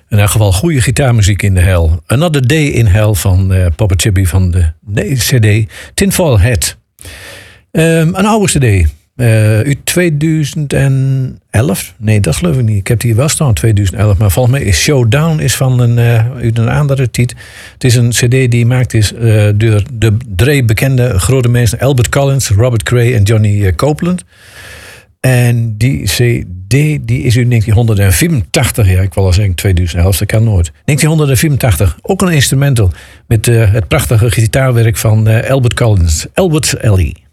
In elk geval goede gitaarmuziek in de hel. Another Day in Hell van Papa Chippy van de CD Tinfoil Hat. Een oude CD. Uit 2011? Nee, dat geloof ik niet. Ik heb die wel staan, 2011. Maar volgens mij is Showdown is van uit een andere titel. Het is een cd die gemaakt is door de drie bekende grote mensen. Albert Collins, Robert Cray en Johnny Copeland. En die cd die is uit 1984. Ja, ik wil al zeggen 2011, dat kan nooit. 1984, ook een instrumental. Met het prachtige gitaarwerk van Albert Collins. Albert Ellie.